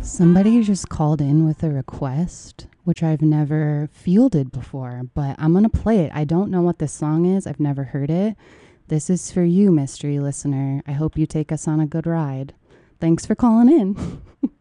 Somebody just called in with a request, which I've never fielded before, but I'm going to play it. I don't know what this song is. I've never heard it. This is for you, mystery listener. I hope you take us on a good ride. Thanks for calling in.